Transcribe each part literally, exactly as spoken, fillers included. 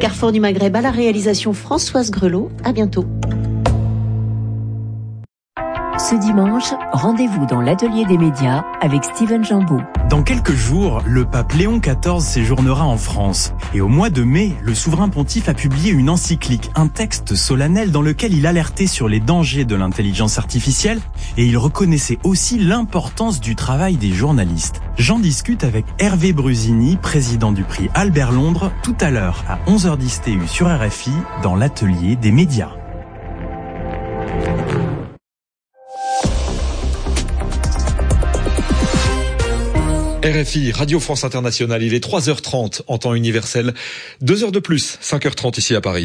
Carrefour du Maghreb à la réalisation Françoise Grelot. À bientôt. Ce dimanche, rendez-vous dans l'atelier des médias avec Steven Jambeau. Dans quelques jours, le pape Léon quatorze séjournera en France. Et au mois de mai, le souverain pontife a publié une encyclique, un texte solennel dans lequel il alertait sur les dangers de l'intelligence artificielle et il reconnaissait aussi l'importance du travail des journalistes. J'en discute avec Hervé Brusini, président du prix Albert Londres, tout à l'heure à onze heures dix T U sur R F I dans l'atelier des médias. R F I, Radio France Internationale, il est trois heures trente en temps universel, deux heures de plus, cinq heures trente ici à Paris.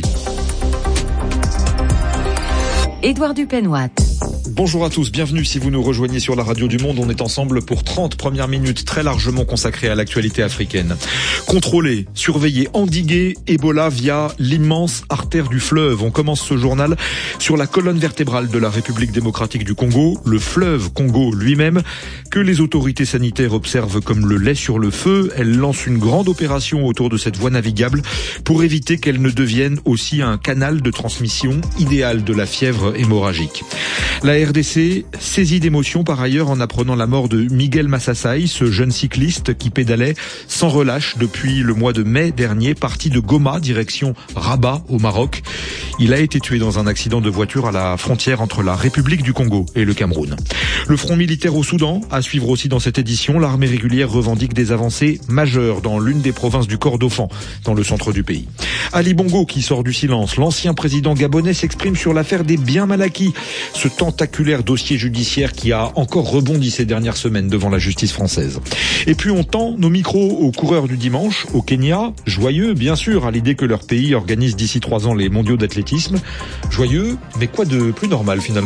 Édouard Dupenoit. Bonjour à tous, bienvenue si vous nous rejoignez sur la radio du Monde. On est ensemble pour trente premières minutes très largement consacrées à l'actualité africaine. Contrôler, surveiller, endiguer Ebola via l'immense artère du fleuve. On commence ce journal sur la colonne vertébrale de la République démocratique du Congo, le fleuve Congo lui-même, que les autorités sanitaires observent comme le lait sur le feu. Elles lancent une grande opération autour de cette voie navigable pour éviter qu'elle ne devienne aussi un canal de transmission idéal de la fièvre hémorragique. La R D C saisie d'émotion par ailleurs en apprenant la mort de Miguel Massassai, ce jeune cycliste qui pédalait sans relâche depuis le mois de mai dernier, parti de Goma, direction Rabat au Maroc. Il a été tué dans un accident de voiture à la frontière entre la République du Congo et le Cameroun. Le front militaire au Soudan, à suivre aussi dans cette édition, l'armée régulière revendique des avancées majeures dans l'une des provinces du Kordofan, dans le centre du pays. Ali Bongo qui sort du silence, l'ancien président gabonais s'exprime sur l'affaire des biens mal acquis, ce tentaculaire dossier judiciaire qui a encore rebondi ces dernières semaines devant la justice française. Et puis on tend nos micros aux coureurs du dimanche, au Kenya, joyeux bien sûr à l'idée que leur pays organise d'ici trois ans les mondiaux d'athlétisme. Joyeux, mais quoi de plus normal finalement ?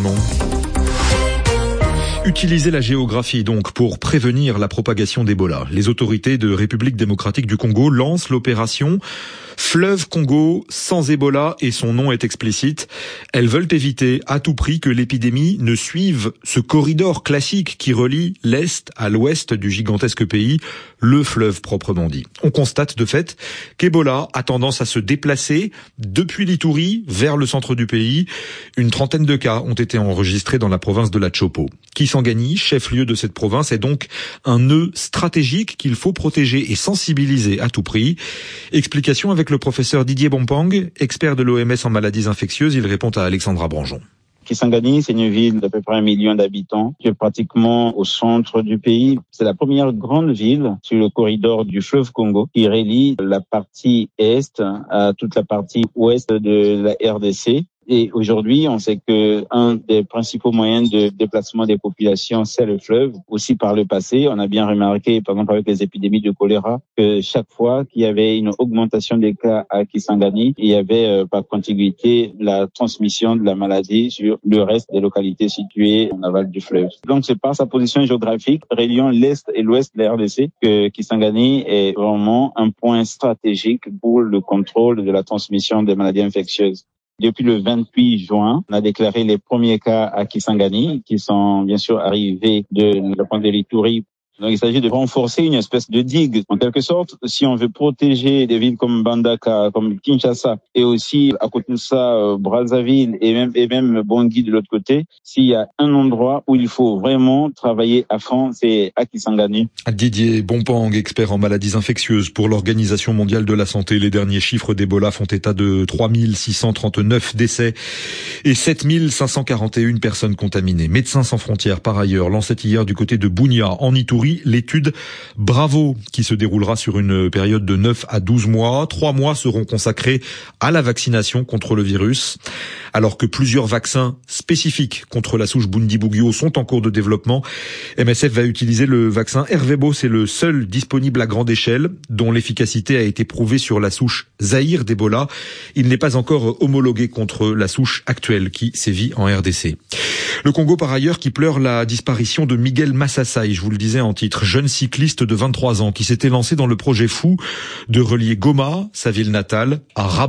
Utiliser la géographie donc pour prévenir la propagation d'Ebola. Les autorités de République démocratique du Congo lancent l'opération Fleuve Congo sans Ebola et son nom est explicite. Elles veulent éviter à tout prix que l'épidémie ne suive ce corridor classique qui relie l'Est à l'Ouest du gigantesque pays, le fleuve proprement dit. On constate de fait qu'Ebola a tendance à se déplacer depuis l'Ituri vers le centre du pays. Une trentaine de cas ont été enregistrés dans la province de la Chopo. Kisangani, chef-lieu de cette province, est donc un nœud stratégique qu'il faut protéger et sensibiliser à tout prix. Explication avec le professeur Didier Bompang, expert de l'O M S en maladies infectieuses. Il répond à Alexandra Branjon. Kisangani, c'est une ville d'à peu près un million d'habitants, qui est pratiquement au centre du pays. C'est la première grande ville sur le corridor du fleuve Congo qui relie la partie est à toute la partie ouest de la R D C. Et aujourd'hui, on sait que un des principaux moyens de déplacement des populations, c'est le fleuve. Aussi par le passé, on a bien remarqué, par exemple avec les épidémies de choléra, que chaque fois qu'il y avait une augmentation des cas à Kisangani, il y avait euh, par contiguïté la transmission de la maladie sur le reste des localités situées en aval du fleuve. Donc c'est par sa position géographique, reliant l'est et l'ouest de la R D C, que Kisangani est vraiment un point stratégique pour le contrôle de la transmission des maladies infectieuses. Depuis le vingt-huit juin, on a déclaré les premiers cas à Kisangani, qui sont bien sûr arrivés de la pointe de l'Ituri. Donc il s'agit de renforcer une espèce de digue. En quelque sorte, si on veut protéger des villes comme Bandaka, comme Kinshasa, et aussi à côté de ça, euh, Brazzaville et même, et même Bangui de l'autre côté, s'il y a un endroit où il faut vraiment travailler à fond, c'est à Kisangani. Didier Bompang, expert en maladies infectieuses pour l'Organisation mondiale de la santé. Les derniers chiffres d'Ebola font état de trois mille six cent trente-neuf décès et sept mille cinq cent quarante et une personnes contaminées. Médecins sans frontières, par ailleurs, lançait hier du côté de Bunia, en Ituri, l'étude Bravo, qui se déroulera sur une période de neuf à douze mois. Trois mois seront consacrés à la vaccination contre le virus. Alors que plusieurs vaccins spécifiques contre la souche Bundibugyo sont en cours de développement, M S F va utiliser le vaccin Ervebo. C'est le seul disponible à grande échelle, dont l'efficacité a été prouvée sur la souche Zaïre d'Ebola. Il n'est pas encore homologué contre la souche actuelle qui sévit en R D C. Le Congo, par ailleurs, qui pleure la disparition de Miguel Massassai, je vous le disais en titre, jeune cycliste de vingt-trois ans qui s'était lancé dans le projet fou de relier Goma, sa ville natale, à Rabat,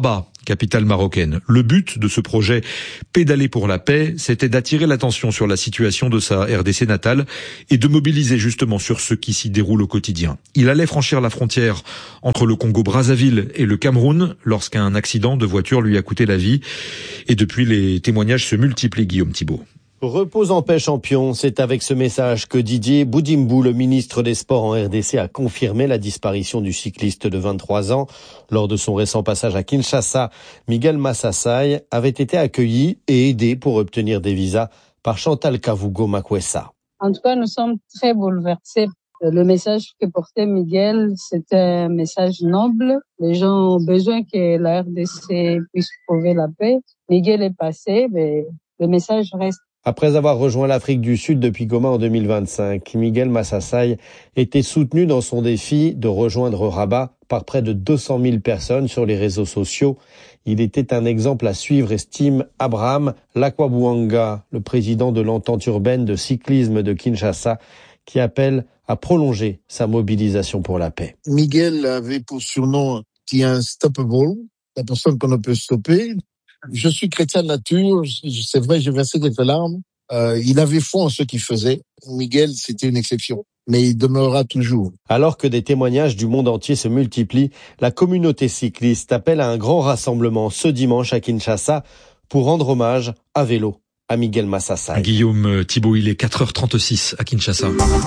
capitale marocaine. Le but de ce projet Pédaler pour la paix, c'était d'attirer l'attention sur la situation de sa R D C natale et de mobiliser justement sur ce qui s'y déroule au quotidien. Il allait franchir la frontière entre le Congo-Brazzaville et le Cameroun lorsqu'un accident de voiture lui a coûté la vie. Et depuis, les témoignages se multiplient, Guillaume Thibault. Repose en paix, champion. C'est avec ce message que Didier Boudimbou, le ministre des Sports en R D C, a confirmé la disparition du cycliste de vingt-trois ans. Lors de son récent passage à Kinshasa, Miguel Massassai avait été accueilli et aidé pour obtenir des visas par Chantal Kavugo Makwessa. En tout cas, nous sommes très bouleversés. Le message que portait Miguel, c'était un message noble. Les gens ont besoin que la R D C puisse trouver la paix. Miguel est passé, mais le message reste. Après avoir rejoint l'Afrique du Sud depuis Goma en deux mille vingt-cinq, Miguel Massassai était soutenu dans son défi de rejoindre Rabat par près de deux cent mille personnes sur les réseaux sociaux. Il était un exemple à suivre, estime Abraham Lakwabouanga, le président de l'entente urbaine de cyclisme de Kinshasa, qui appelle à prolonger sa mobilisation pour la paix. Miguel avait pour surnom The Unstoppable, la personne qu'on ne peut stopper. Je suis chrétien de nature, c'est vrai, j'ai versé quelques larmes. Euh, il avait foi en ce qu'il faisait. Miguel, c'était une exception, mais il demeurera toujours. Alors que des témoignages du monde entier se multiplient, la communauté cycliste appelle à un grand rassemblement ce dimanche à Kinshasa pour rendre hommage à vélo à Miguel Massassai. Guillaume Thibault, il est quatre heures trente-six à Kinshasa.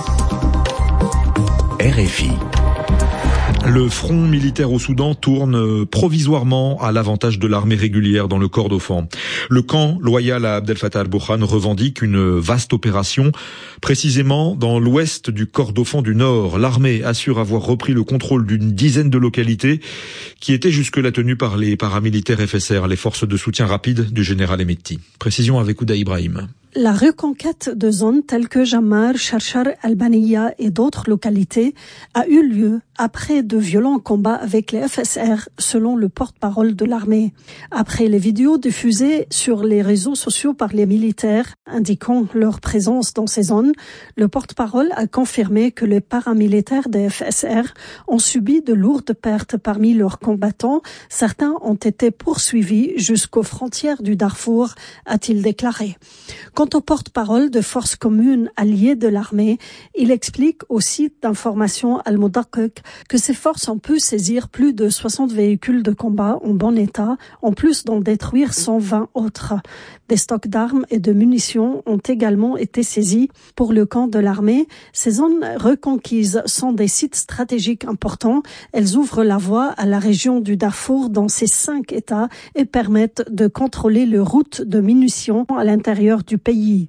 R F I. Le front militaire au Soudan tourne provisoirement à l'avantage de l'armée régulière dans le Kordofan. Le camp loyal à Abdel Fattah al-Burhan revendique une vaste opération, précisément dans l'ouest du Kordofan du Nord. L'armée assure avoir repris le contrôle d'une dizaine de localités qui étaient jusque-là tenues par les paramilitaires F S R, les forces de soutien rapide du général Hemedti. Précision avec Ouda Ibrahim. La reconquête de zones telles que Jammar, Charchar, Albaniya et d'autres localités a eu lieu après de violents combats avec les F S R, selon le porte-parole de l'armée. Après les vidéos diffusées sur les réseaux sociaux par les militaires indiquant leur présence dans ces zones, le porte-parole a confirmé que les paramilitaires des F S R ont subi de lourdes pertes parmi leurs combattants. Certains ont été poursuivis jusqu'aux frontières du Darfour, a-t-il déclaré. Quant au porte-parole de forces communes alliées de l'armée, il explique au site d'information Al-Mudaqiq que ces forces ont pu saisir plus de soixante véhicules de combat en bon état, en plus d'en détruire cent vingt autres. Des stocks d'armes et de munitions ont également été saisis pour le camp de l'armée. Ces zones reconquises sont des sites stratégiques importants. Elles ouvrent la voie à la région du Darfour dans ces cinq États et permettent de contrôler les routes de munitions à l'intérieur du pays.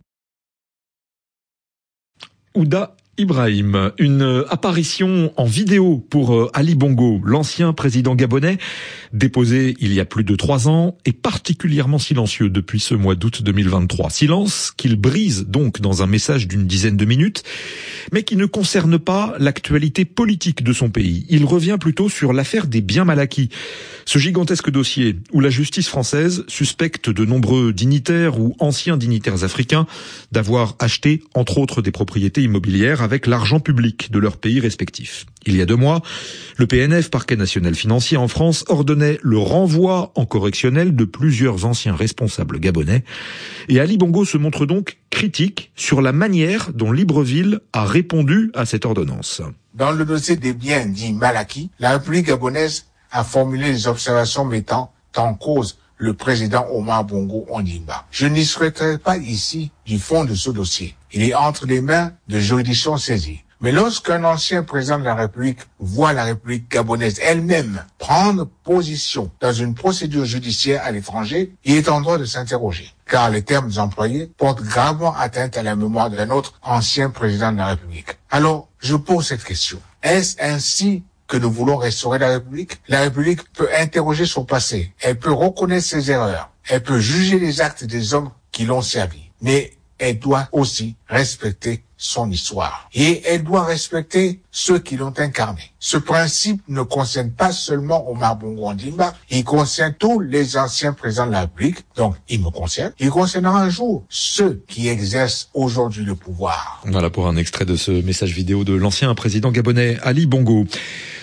Ouda Ibrahim, une apparition en vidéo pour Ali Bongo, l'ancien président gabonais, déposé il y a plus de trois ans, est particulièrement silencieux depuis ce mois d'août deux mille vingt-trois. Silence qu'il brise donc dans un message d'une dizaine de minutes, mais qui ne concerne pas l'actualité politique de son pays. Il revient plutôt sur l'affaire des biens mal acquis. Ce gigantesque dossier où la justice française suspecte de nombreux dignitaires ou anciens dignitaires africains d'avoir acheté, entre autres, des propriétés immobilières avec l'argent public de leurs pays respectifs. Il y a deux mois, le P N F, Parquet national financier en France, ordonnait le renvoi en correctionnel de plusieurs anciens responsables gabonais. Et Ali Bongo se montre donc critique sur la manière dont Libreville a répondu à cette ordonnance. Dans le dossier des biens dits mal acquis, la République gabonaise a formulé des observations mettant en cause le président Omar Bongo Ondimba. Je n'y souhaiterais pas ici du fond de ce dossier. Il est entre les mains de juridictions saisies. Mais lorsqu'un ancien président de la République voit la République gabonaise elle-même prendre position dans une procédure judiciaire à l'étranger, il est en droit de s'interroger, car les termes employés portent gravement atteinte à la mémoire d'un autre ancien président de la République. Alors, je pose cette question. Est-ce ainsi que nous voulons restaurer la République? La République peut interroger son passé, elle peut reconnaître ses erreurs, elle peut juger les actes des hommes qui l'ont servi, mais elle doit aussi respecter son histoire. Et elle doit respecter ceux qui l'ont incarné. Ce principe ne concerne pas seulement Omar Bongo Ondimba, il concerne tous les anciens présidents de la République, donc il me concerne. Il concernera un jour ceux qui exercent aujourd'hui le pouvoir. Voilà pour un extrait de ce message vidéo de l'ancien président gabonais Ali Bongo.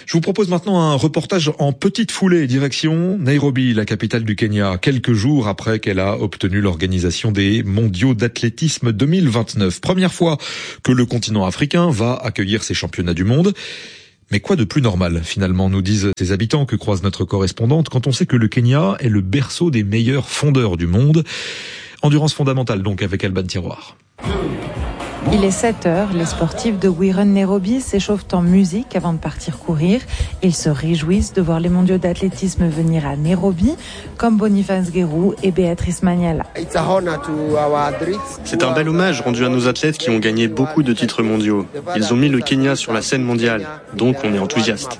Je vous propose maintenant un reportage en petite foulée, direction Nairobi, la capitale du Kenya, quelques jours après qu'elle a obtenu l'organisation des mondiaux d'athlétisme deux mille vingt-neuf. Première fois que le continent africain va accueillir ces championnats du monde. Mais quoi de plus normal, finalement, nous disent ces habitants que croise notre correspondante, quand on sait que le Kenya est le berceau des meilleurs fondeurs du monde. Endurance fondamentale, donc, avec Alban Tiroir. Il est sept heures, les sportifs de We Run Nairobi s'échauffent en musique avant de partir courir. Ils se réjouissent de voir les mondiaux d'athlétisme venir à Nairobi, comme Boniface Guérou et Béatrice Maniala. C'est un bel hommage rendu à nos athlètes qui ont gagné beaucoup de titres mondiaux. Ils ont mis le Kenya sur la scène mondiale, donc on est enthousiaste.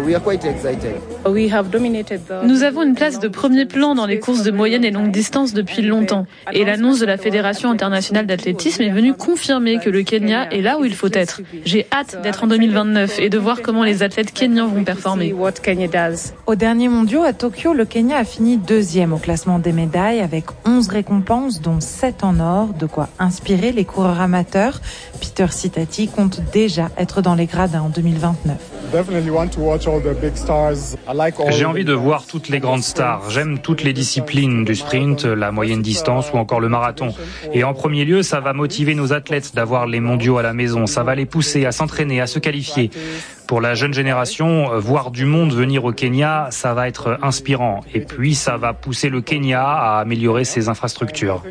Nous avons une place de premier plan dans les courses de moyenne et longue distance depuis longtemps. Et l'annonce de la Fédération internationale d'athlétisme est venue confirmer que le Kenya est là où il faut être. J'ai hâte d'être en deux mille vingt-neuf et de voir comment les athlètes kenyans vont performer. Au dernier mondiaux à Tokyo, le Kenya a fini deuxième au classement des médailles avec onze récompenses, dont sept en or, de quoi inspirer les coureurs amateurs. Peter Sitati compte déjà être dans les gradins en deux mille vingt-neuf. J'ai envie de voir toutes les grandes stars. J'aime toutes les disciplines du sprint, la moyenne distance ou encore le marathon. Et en premier lieu, ça va motiver nos athlètes d'avoir les mondiaux à la maison. Ça va les pousser à s'entraîner, à se qualifier. Pour la jeune génération, voir du monde venir au Kenya, ça va être inspirant. Et puis, ça va pousser le Kenya à améliorer ses infrastructures.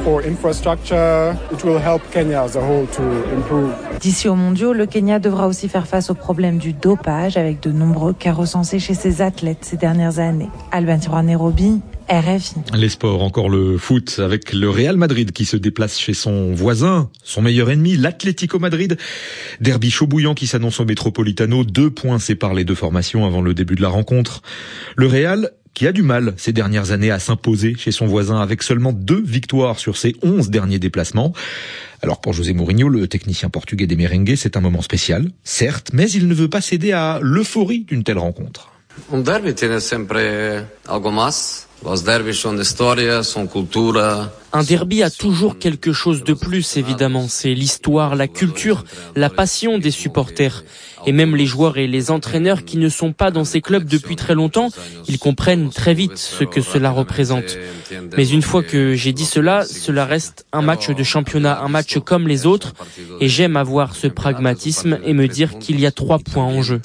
D'ici aux mondiaux, le Kenya devra aussi faire face au problème du dopage, avec de nombreux cas recensés chez ses athlètes ces dernières années. Alban Tiroir, Nairobi, R F I. Les sports, encore le foot, avec le Real Madrid qui se déplace chez son voisin, son meilleur ennemi, l'Atlético Madrid. Derby chaud bouillant qui s'annonce au Metropolitano. Deux points séparent les deux formations avant le début de la rencontre. Le Real qui a du mal ces dernières années à s'imposer chez son voisin avec seulement deux victoires sur ses onze derniers déplacements. Alors pour José Mourinho, le technicien portugais des merengues, c'est un moment spécial, certes, mais il ne veut pas céder à l'euphorie d'une telle rencontre. Un derby tiene sempre algo más. Los derbys son de historia, son cultura. Un derby a toujours quelque chose de plus, évidemment. C'est l'histoire, la culture, la passion des supporters. Et même les joueurs et les entraîneurs qui ne sont pas dans ces clubs depuis très longtemps, ils comprennent très vite ce que cela représente. Mais une fois que j'ai dit cela, cela reste un match de championnat, un match comme les autres. Et j'aime avoir ce pragmatisme et me dire qu'il y a trois points en jeu.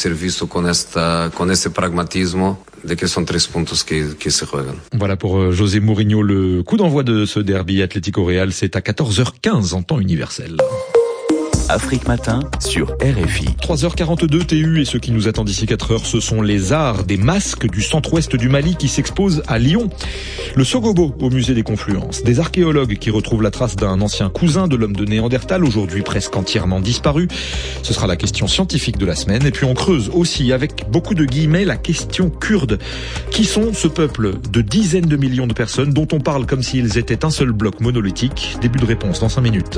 Voilà pour José Mourinho, le coup d'envoi de ce derby Atlético-Real, c'est à quatorze heures quinze en temps universel. Afrique Matin sur R F I. trois heures quarante-deux T U et ce qui nous attend d'ici quatre heures, ce sont les arts des masques du centre-ouest du Mali qui s'exposent à Lyon. Le Sogobo au musée des Confluences. Des archéologues qui retrouvent la trace d'un ancien cousin de l'homme de Néandertal, aujourd'hui presque entièrement disparu. Ce sera la question scientifique de la semaine. Et puis on creuse aussi avec beaucoup de guillemets la question kurde. Qui sont ce peuple de dizaines de millions de personnes dont on parle comme s'ils étaient un seul bloc monolithique? Début de réponse dans cinq minutes.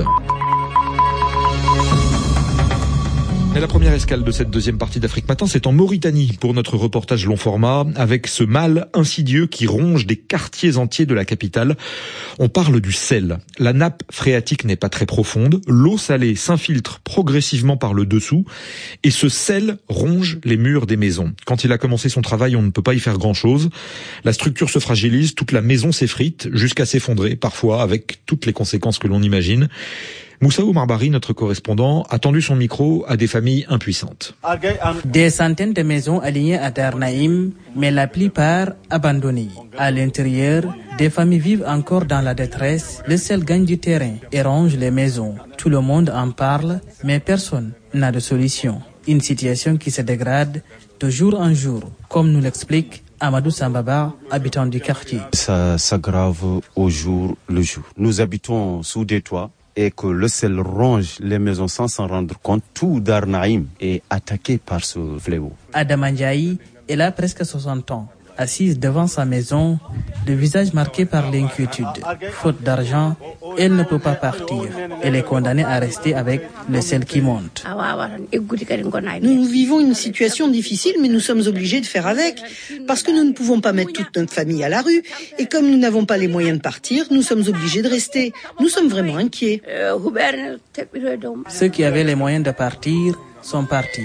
Et la première escale de cette deuxième partie d'Afrique Matin, c'est en Mauritanie pour notre reportage long format avec ce mal insidieux qui ronge des quartiers entiers de la capitale. On parle du sel. La nappe phréatique n'est pas très profonde. L'eau salée s'infiltre progressivement par le dessous et ce sel ronge les murs des maisons. Quand il a commencé son travail, on ne peut pas y faire grand-chose. La structure se fragilise, toute la maison s'effrite jusqu'à s'effondrer, parfois avec toutes les conséquences que l'on imagine. Moussa Oumarbari, notre correspondant, a tendu son micro à des familles impuissantes. Des centaines de maisons alignées à Darnaïm, mais la plupart abandonnées. À l'intérieur, des familles vivent encore dans la détresse. Le sel gagne du terrain et ronge les maisons. Tout le monde en parle, mais personne n'a de solution. Une situation qui se dégrade de jour en jour, comme nous l'explique Amadou Sambaba, habitant du quartier. Ça s'aggrave au jour le jour. Nous habitons sous des toits et que le sel ronge les maisons sans s'en rendre compte. Tout Darnaïm est attaqué par ce fléau. Adama Ndiaye, elle a presque soixante ans. Assise devant sa maison, le visage marqué par l'inquiétude. Faute d'argent, elle ne peut pas partir. Elle est condamnée à rester avec le sel qui monte. Nous vivons une situation difficile, mais nous sommes obligés de faire avec, parce que nous ne pouvons pas mettre toute notre famille à la rue, et comme nous n'avons pas les moyens de partir, nous sommes obligés de rester. Nous sommes vraiment inquiets. Ceux qui avaient les moyens de partir sont partis.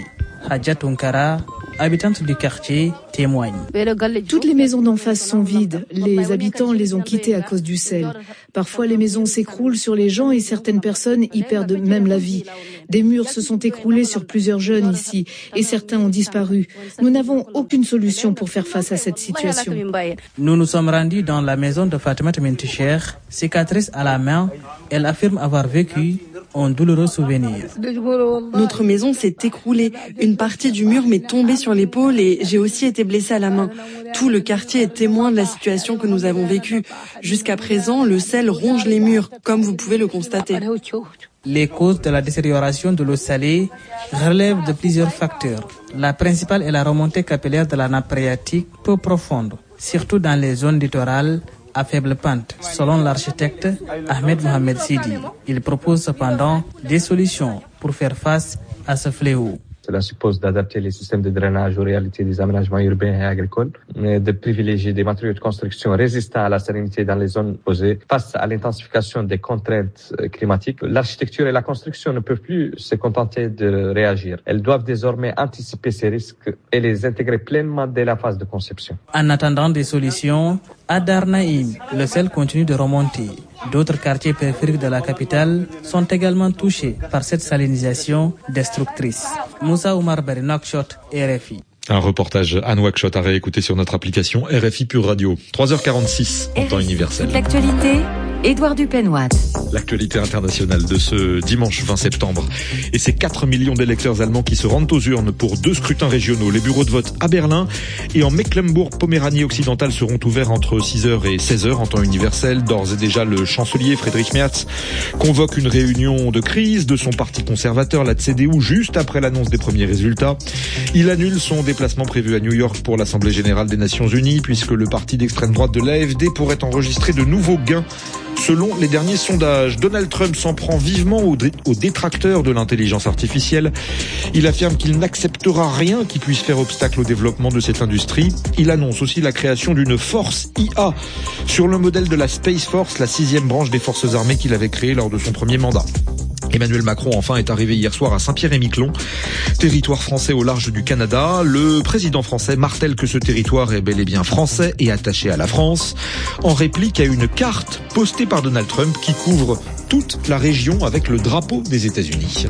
Hadja Tunkara, habitante du quartier, témoigne. Toutes les maisons d'en face sont vides. Les habitants les ont quittées à cause du sel. Parfois, les maisons s'écroulent sur les gens et certaines personnes y perdent même la vie. Des murs se sont écroulés sur plusieurs jeunes ici et certains ont disparu. Nous n'avons aucune solution pour faire face à cette situation. Nous nous sommes rendus dans la maison de Fatima Minticher, cicatrice à la main. Elle affirme avoir vécu un douloureux souvenir. Notre maison s'est écroulée. Une partie du mur m'est tombée sur l'épaule et j'ai aussi été blessée à la main. Tout le quartier est témoin de la situation que nous avons vécue. Jusqu'à présent, le sel ronge les murs, comme vous pouvez le constater. Les causes de la détérioration de l'eau salée relèvent de plusieurs facteurs. La principale est la remontée capillaire de la nappe phréatique peu profonde, surtout dans les zones littorales à faible pente, selon l'architecte Ahmed Mohamed Sidi. Il propose cependant des solutions pour faire face à ce fléau. Cela suppose d'adapter les systèmes de drainage aux réalités des aménagements urbains et agricoles, de privilégier des matériaux de construction résistants à la salinité dans les zones posées face à l'intensification des contraintes climatiques. L'architecture et la construction ne peuvent plus se contenter de réagir. Elles doivent désormais anticiper ces risques et les intégrer pleinement dès la phase de conception. En attendant des solutions, à Darnaïm, le sel continue de remonter. D'autres quartiers périphériques de la capitale sont également touchés par cette salinisation destructrice. Moussa Oumar Bari, Nouakchott, R F I. Un reportage à Nouakchott à réécouter sur notre application R F I Pure Radio. trois heures quarante-six en temps universel. L'actualité, Édouard Dupenoit. L'actualité internationale de ce dimanche vingt septembre. Et c'est quatre millions d'électeurs allemands qui se rendent aux urnes pour deux scrutins régionaux. Les bureaux de vote à Berlin et en Mecklembourg-Poméranie occidentale seront ouverts entre six heures et seize heures en temps universel. D'ores et déjà, le chancelier Friedrich Merz convoque une réunion de crise de son parti conservateur, la C D U, juste après l'annonce des premiers résultats. Il annule son déplacement prévu à New York pour l'Assemblée générale des Nations unies, puisque le parti d'extrême droite de l'A F D pourrait enregistrer de nouveaux gains. Selon les derniers sondages, Donald Trump s'en prend vivement aux, dé- aux détracteurs de l'intelligence artificielle. Il affirme qu'il n'acceptera rien qui puisse faire obstacle au développement de cette industrie. Il annonce aussi la création d'une force I A sur le modèle de la Space Force, la sixième branche des forces armées qu'il avait créée lors de son premier mandat. Emmanuel Macron, enfin, est arrivé hier soir à Saint-Pierre-et-Miquelon, territoire français au large du Canada. Le président français martèle que ce territoire est bel et bien français et attaché à la France, en réplique à une carte postée par Donald Trump qui couvre toute la région avec le drapeau des États-Unis.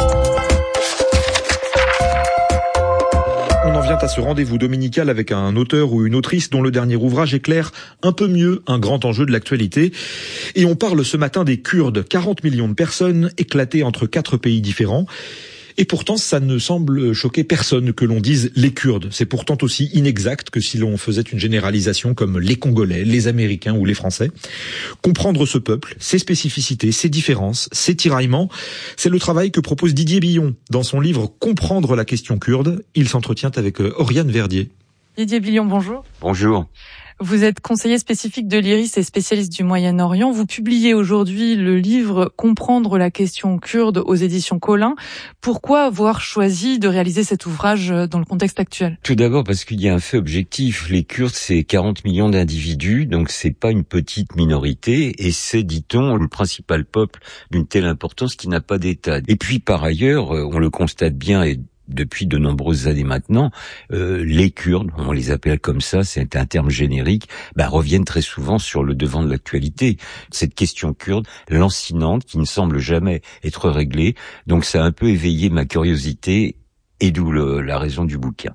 On en vient à ce rendez-vous dominical avec un auteur ou une autrice dont le dernier ouvrage éclaire un peu mieux un grand enjeu de l'actualité. Et on parle ce matin des Kurdes, quarante millions de personnes éclatées entre quatre pays différents. Et pourtant, ça ne semble choquer personne que l'on dise les Kurdes. C'est pourtant aussi inexact que si l'on faisait une généralisation comme les Congolais, les Américains ou les Français. Comprendre ce peuple, ses spécificités, ses différences, ses tiraillements, c'est le travail que propose Didier Billon dans son livre « Comprendre la question kurde ». Il s'entretient avec Oriane Verdier. Didier Billon, bonjour. Bonjour. Vous êtes conseiller spécifique de l'I R I S et spécialiste du Moyen-Orient. Vous publiez aujourd'hui le livre « Comprendre la question kurde » aux éditions Collin. Pourquoi avoir choisi de réaliser cet ouvrage dans le contexte actuel ? Tout d'abord parce qu'il y a un fait objectif. Les Kurdes, c'est quarante millions d'individus, donc c'est pas une petite minorité, et c'est, dit-on, le principal peuple d'une telle importance qui n'a pas d'État. Et puis, par ailleurs, on le constate bien, et depuis de nombreuses années maintenant, euh, les Kurdes, on les appelle comme ça, c'est un terme générique, bah, reviennent très souvent sur le devant de l'actualité. Cette question kurde, lancinante, qui ne semble jamais être réglée, donc ça a un peu éveillé ma curiosité, et d'où le, la raison du bouquin.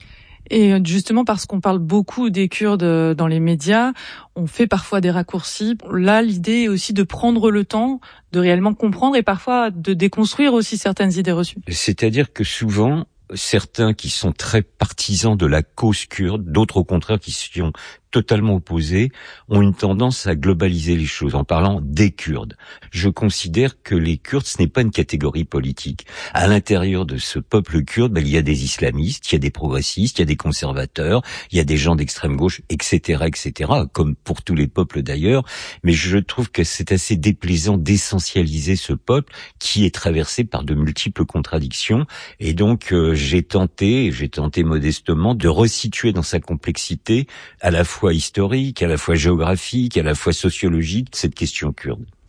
Et justement, parce qu'on parle beaucoup des Kurdes dans les médias, on fait parfois des raccourcis. Là, l'idée est aussi de prendre le temps de réellement comprendre et parfois de déconstruire aussi certaines idées reçues. C'est-à-dire que souvent, certains qui sont très partisans de la cause kurde, d'autres au contraire qui sont totalement opposés, ont une tendance à globaliser les choses en parlant des Kurdes. Je considère que les Kurdes, ce n'est pas une catégorie politique. À l'intérieur de ce peuple kurde, ben, il y a des islamistes, il y a des progressistes, il y a des conservateurs, il y a des gens d'extrême gauche, et cetera, et cetera, comme pour tous les peuples d'ailleurs. Mais je trouve que c'est assez déplaisant d'essentialiser ce peuple qui est traversé par de multiples contradictions. Et donc, euh, j'ai tenté, j'ai tenté modestement de resituer dans sa complexité à la fois historique, à la fois géographique, à la fois sociologique, cette question kurde.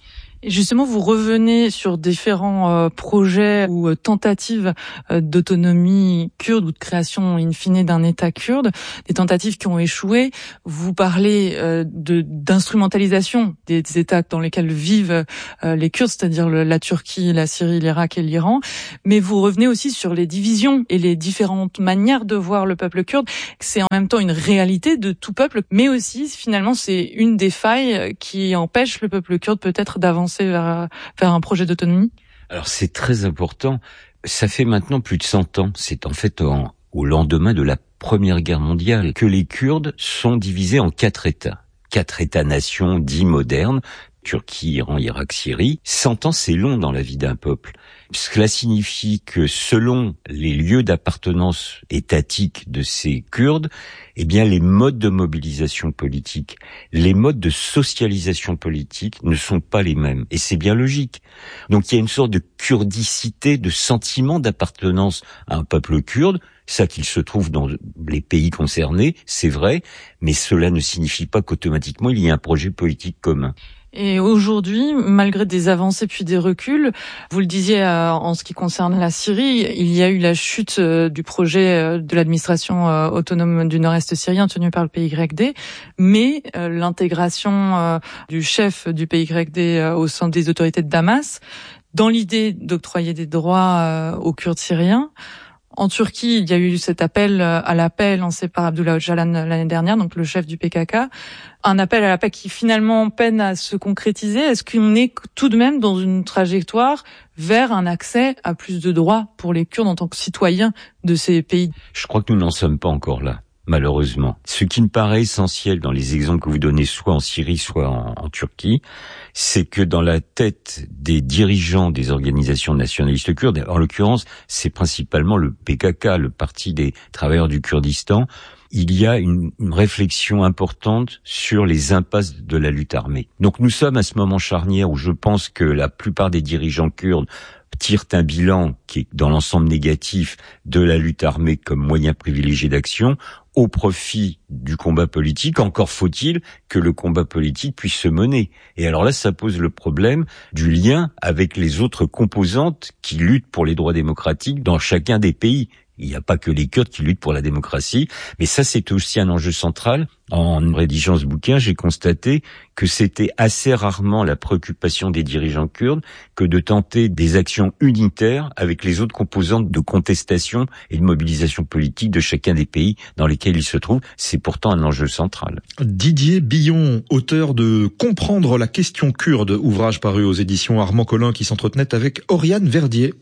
Et justement, vous revenez sur différents euh, projets ou euh, tentatives euh, d'autonomie kurde ou de création in fine d'un État kurde, des tentatives qui ont échoué. Vous parlez euh, de d'instrumentalisation des, des États dans lesquels vivent euh, les Kurdes, c'est-à-dire le, la Turquie, la Syrie, l'Irak et l'Iran. Mais vous revenez aussi sur les divisions et les différentes manières de voir le peuple kurde. C'est en même temps une réalité de tout peuple, mais aussi finalement c'est une des failles qui empêche le peuple kurde peut-être d'avancer vers, vers un projet d'autonomie. Alors c'est très important. Ça fait maintenant plus de cent ans. C'est en fait en, au lendemain de la Première Guerre mondiale que les Kurdes sont divisés en quatre États. Quatre États-nations dits modernes. Turquie, Iran, Irak, Syrie. Cent ans, c'est long dans la vie d'un peuple. Cela signifie que selon les lieux d'appartenance étatique de ces Kurdes, eh bien, les modes de mobilisation politique, les modes de socialisation politique ne sont pas les mêmes. Et c'est bien logique. Donc, il y a une sorte de kurdicité, de sentiment d'appartenance à un peuple kurde. Ça qu'il se trouve dans les pays concernés, c'est vrai, mais cela ne signifie pas qu'automatiquement il y ait un projet politique commun. Et aujourd'hui, malgré des avancées puis des reculs, vous le disiez euh, en ce qui concerne la Syrie, il y a eu la chute euh, du projet euh, de l'administration euh, autonome du nord-est syrien tenu par le P Y D, mais euh, l'intégration euh, du chef du P Y D euh, au sein des autorités de Damas, dans l'idée d'octroyer des droits euh, aux Kurdes syriens. En Turquie, il y a eu cet appel à la paix lancé par Abdullah Öcalan l'année dernière, donc le chef du P K K. Un appel à la paix qui finalement peine à se concrétiser. Est-ce qu'on est tout de même dans une trajectoire vers un accès à plus de droits pour les Kurdes en tant que citoyens de ces pays? Je crois que nous n'en sommes pas encore là, malheureusement. Ce qui me paraît essentiel dans les exemples que vous donnez, soit en Syrie, soit en, en Turquie, c'est que dans la tête des dirigeants des organisations nationalistes kurdes, en l'occurrence, c'est principalement le P K K, le Parti des travailleurs du Kurdistan, il y a une, une réflexion importante sur les impasses de la lutte armée. Donc nous sommes à ce moment charnière où je pense que la plupart des dirigeants kurdes tirent un bilan qui est dans l'ensemble négatif de la lutte armée comme moyen privilégié d'action au profit du combat politique. Encore faut-il que le combat politique puisse se mener. Et alors là, ça pose le problème du lien avec les autres composantes qui luttent pour les droits démocratiques dans chacun des pays. Il n'y a pas que les Kurdes qui luttent pour la démocratie, mais ça c'est aussi un enjeu central. En rédigeant ce bouquin, j'ai constaté que c'était assez rarement la préoccupation des dirigeants kurdes que de tenter des actions unitaires avec les autres composantes de contestation et de mobilisation politique de chacun des pays dans lesquels ils se trouvent. C'est pourtant un enjeu central. Didier Billon, auteur de Comprendre la question kurde, ouvrage paru aux éditions Armand Collin qui s'entretenait avec Oriane Verdier.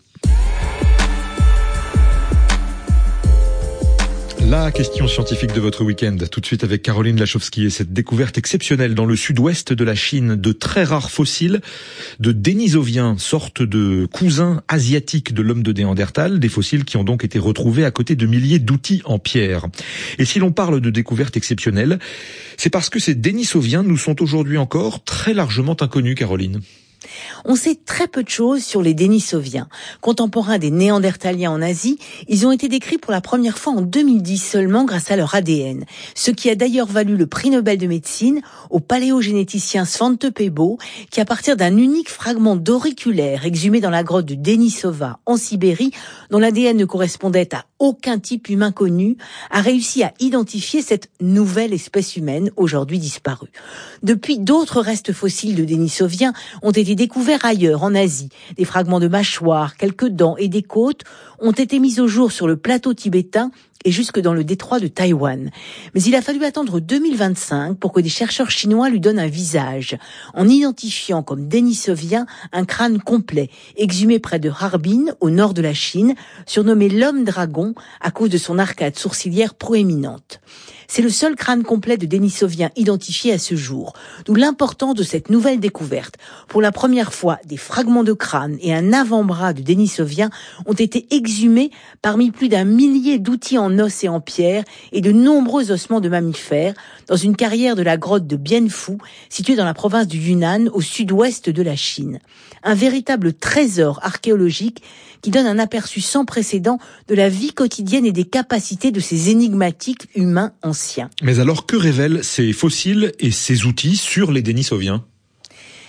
La question scientifique de votre week-end, tout de suite avec Caroline Lachowski et cette découverte exceptionnelle dans le sud-ouest de la Chine de très rares fossiles de Denisoviens, sorte de cousins asiatiques de l'homme de Néandertal, des fossiles qui ont donc été retrouvés à côté de milliers d'outils en pierre. Et si l'on parle de découverte exceptionnelle, c'est parce que ces Denisoviens nous sont aujourd'hui encore très largement inconnus, Caroline. On sait très peu de choses sur les Denisoviens. Contemporains des Néandertaliens en Asie, ils ont été décrits pour la première fois en deux mille dix seulement grâce à leur A D N. Ce qui a d'ailleurs valu le prix Nobel de médecine au paléogénéticien Svante Pääbo, qui à partir d'un unique fragment d'auriculaire exhumé dans la grotte de Denisova en Sibérie, dont l'A D N ne correspondait à aucun type humain connu, a réussi à identifier cette nouvelle espèce humaine aujourd'hui disparue. Depuis, d'autres restes fossiles de Denisoviens ont été découverts ailleurs, en Asie. Des fragments de mâchoires, quelques dents et des côtes ont été mis au jour sur le plateau tibétain et jusque dans le détroit de Taïwan. Mais il a fallu attendre deux mille vingt-cinq pour que des chercheurs chinois lui donnent un visage, en identifiant comme Denisovien un crâne complet, exhumé près de Harbin, au nord de la Chine, surnommé l'homme dragon à cause de son arcade sourcilière proéminente. C'est le seul crâne complet de Denisovien identifié à ce jour, d'où l'importance de cette nouvelle découverte. Pour la première fois, des fragments de crâne et un avant-bras de Denisovien ont été exhumés parmi plus d'un millier d'outils en os et en pierre et de nombreux ossements de mammifères dans une carrière de la grotte de Bienfu, située dans la province du Yunnan, au sud-ouest de la Chine. Un véritable trésor archéologique qui donne un aperçu sans précédent de la vie quotidienne et des capacités de ces énigmatiques humains anciens. Mais alors, que révèlent ces fossiles et ces outils sur les Denisoviens ?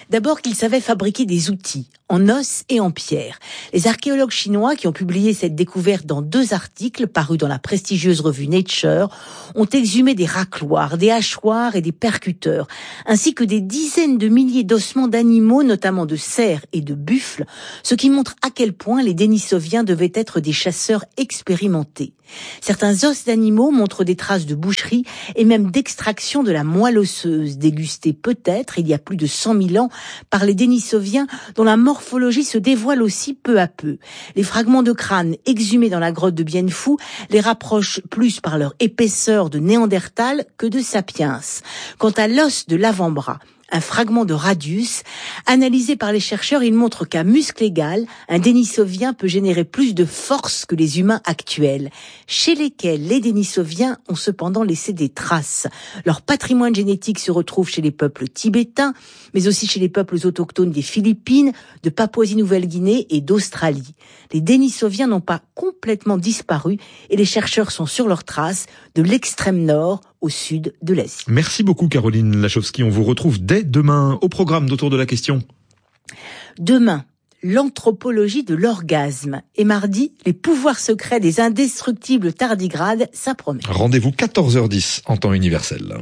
D'abord qu'ils savaient fabriquer des outils, en os et en pierre. Les archéologues chinois qui ont publié cette découverte dans deux articles parus dans la prestigieuse revue Nature ont exhumé des racloirs, des hachoirs et des percuteurs, ainsi que des dizaines de milliers d'ossements d'animaux, notamment de cerfs et de buffles, ce qui montre à quel point les Denisoviens devaient être des chasseurs expérimentés. Certains os d'animaux montrent des traces de boucherie et même d'extraction de la moelle osseuse, dégustée peut-être il y a plus de cent mille ans par les Denisoviens, dont la morphologie se dévoile aussi peu à peu. Les fragments de crâne exhumés dans la grotte de Bien Phu les rapprochent plus par leur épaisseur de Néandertal que de Sapiens. Quant à l'os de l'avant-bras, un fragment de radius, analysé par les chercheurs, il montre qu'à muscle égal, un Denisovien peut générer plus de force que les humains actuels, chez lesquels les Denisoviens ont cependant laissé des traces. Leur patrimoine génétique se retrouve chez les peuples tibétains, mais aussi chez les peuples autochtones des Philippines, de Papouasie-Nouvelle-Guinée et d'Australie. Les Denisoviens n'ont pas complètement disparu et les chercheurs sont sur leurs traces de l'extrême nord au sud de l'Asie. Merci beaucoup Caroline Lachowski. On vous retrouve dès demain au programme d'Autour de la question. Demain, l'anthropologie de l'orgasme. Et mardi, les pouvoirs secrets des indestructibles tardigrades, ça promet. Rendez-vous quatorze heures dix en temps universel.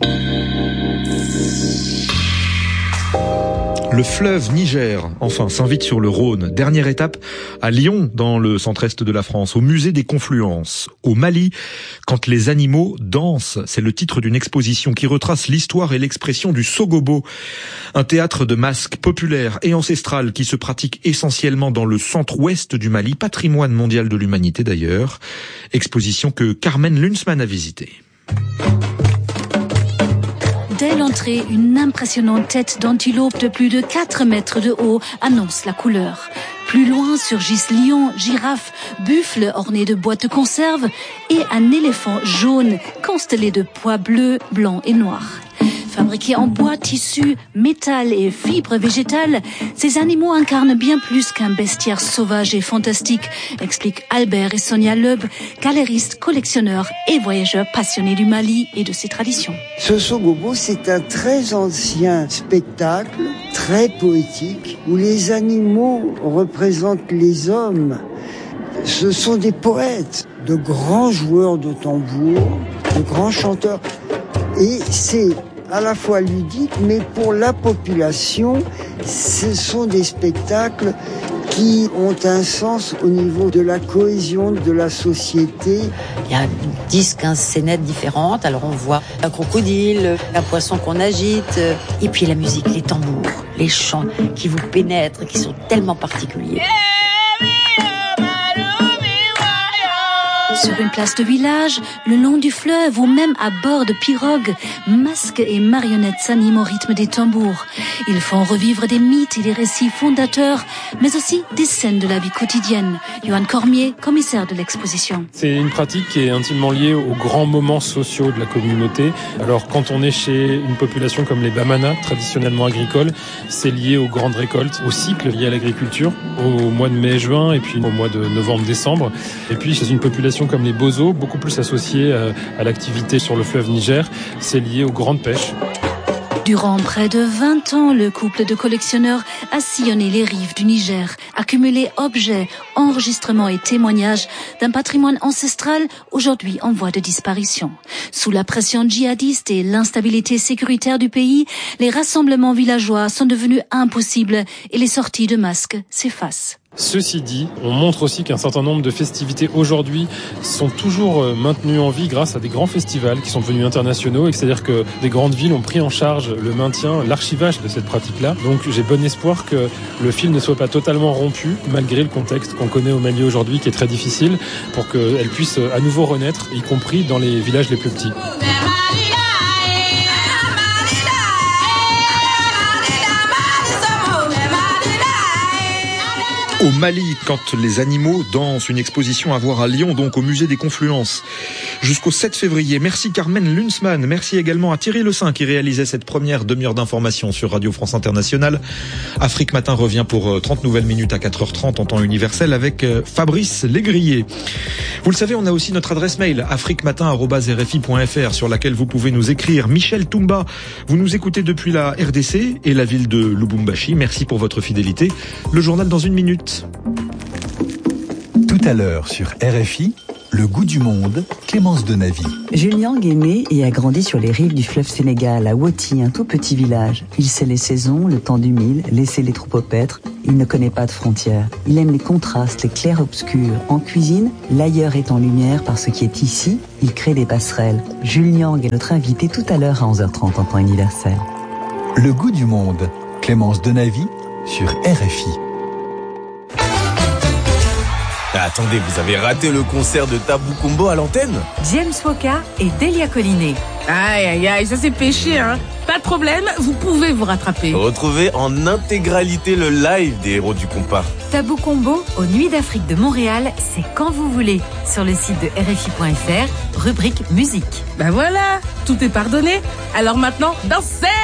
Le fleuve Niger, enfin, s'invite sur le Rhône. Dernière étape à Lyon, dans le centre-est de la France, au musée des Confluences. Au Mali, quand les animaux dansent, c'est le titre d'une exposition qui retrace l'histoire et l'expression du Sogobo. Un théâtre de masques populaire et ancestral qui se pratique essentiellement dans le centre-ouest du Mali, patrimoine mondial de l'humanité d'ailleurs. Exposition que Carmen Lunsman a visitée. Dès l'entrée, une impressionnante tête d'antilope de plus de quatre mètres de haut annonce la couleur. Plus loin surgissent lions, girafes, buffles ornés de boîtes de conserve et un éléphant jaune constellé de pois bleus, blancs et noirs. Fabriqués en bois, tissu, métal et fibres végétales, ces animaux incarnent bien plus qu'un bestiaire sauvage et fantastique, expliquent Albert et Sonia Leub, galéristes, collectionneurs et voyageurs passionnés du Mali et de ses traditions. Ce Sogobo, c'est un très ancien spectacle, très poétique, où les animaux représentent les hommes. Ce sont des poètes, de grands joueurs de tambour, de grands chanteurs. Et c'est à la fois ludique, mais pour la population, ce sont des spectacles qui ont un sens au niveau de la cohésion de la société. Il y a dix quinze scénettes différentes. Alors on voit un crocodile, un poisson qu'on agite, et puis la musique, les tambours, les chants qui vous pénètrent, qui sont tellement particuliers. Sur une place de village, le long du fleuve ou même à bord de pirogues, masques et marionnettes s'animent au rythme des tambours. Ils font revivre des mythes et des récits fondateurs, mais aussi des scènes de la vie quotidienne. Johan Cormier, commissaire de l'exposition. C'est une pratique qui est intimement liée aux grands moments sociaux de la communauté. Alors quand on est chez une population comme les Bamana, traditionnellement agricoles, c'est lié aux grandes récoltes, au cycle lié à l'agriculture, au mois de mai-juin et puis au mois de novembre-décembre. Et puis chez une population comme les Bozo, beaucoup plus associés à l'activité sur le fleuve Niger, c'est lié aux grandes pêches. Durant près de vingt ans, le couple de collectionneurs a sillonné les rives du Niger, accumulé objets, enregistrements et témoignages d'un patrimoine ancestral aujourd'hui en voie de disparition. Sous la pression djihadiste et l'instabilité sécuritaire du pays, les rassemblements villageois sont devenus impossibles et les sorties de masques s'effacent. Ceci dit, on montre aussi qu'un certain nombre de festivités aujourd'hui sont toujours maintenues en vie grâce à des grands festivals qui sont devenus internationaux, et c'est-à-dire que des grandes villes ont pris en charge le maintien, l'archivage de cette pratique-là. Donc j'ai bon espoir que le fil ne soit pas totalement rompu, malgré le contexte qu'on connaît au Mali aujourd'hui qui est très difficile, pour qu'elle puisse à nouveau renaître, y compris dans les villages les plus petits. Au Mali, quand les animaux dansent, une exposition à voir à Lyon, donc au musée des Confluences. jusqu'au sept février. Merci Carmen Lunsmann. Merci également à Thierry Le Saint qui réalisait cette première demi-heure d'information sur Radio France Internationale. Afrique Matin revient pour trente nouvelles minutes à quatre heures trente en temps universel avec Fabrice Légrier. Vous le savez, on a aussi notre adresse mail afriquematin arobase r f i point f r sur laquelle vous pouvez nous écrire. Michel Toumba, vous nous écoutez depuis la R D C et la ville de Lubumbashi. Merci pour votre fidélité. Le journal dans une minute. Tout à l'heure sur R F I, le goût du monde, Clémence Denavy. Julien est né et a grandi sur les rives du fleuve Sénégal, à Woti, un tout petit village. Il sait les saisons, le temps du mil, laisser les troupeaux paître. Il ne connaît pas de frontières. Il aime les contrastes, les clairs-obscurs. En cuisine, l'ailleurs est en lumière par ce qui est ici. Il crée des passerelles. Julien est notre invité tout à l'heure à onze heures trente en temps universel. Le goût du monde, Clémence Denavy sur R F I. Attendez, vous avez raté le concert de Tabou Combo à l'antenne? James Woka et Delia Collinet. Aïe, aïe, aïe, ça c'est péché, hein. Pas de problème, vous pouvez vous rattraper. Retrouvez en intégralité le live des héros du compas. Tabou Combo aux Nuits d'Afrique de Montréal, c'est quand vous voulez. Sur le site de R F I point F R, rubrique musique. Ben voilà, tout est pardonné. Alors maintenant, dansez!